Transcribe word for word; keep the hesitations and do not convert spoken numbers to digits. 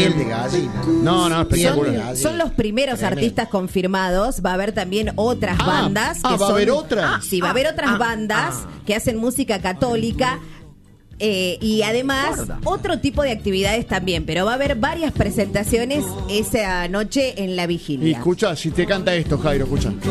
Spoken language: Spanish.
piel de gallina. No, no, espectacular. Son, son los primeros Tremendo. artistas confirmados. Va a haber también otras Ah, bandas. ah, que ¿va a son- haber otra? Ah, sí, va a haber otras ah, bandas ah. que hacen música católica. Eh, y además otro tipo de actividades también, pero va a haber varias presentaciones esa noche en la Y vigilia. escucha, si te canta esto, Jairo, escucha.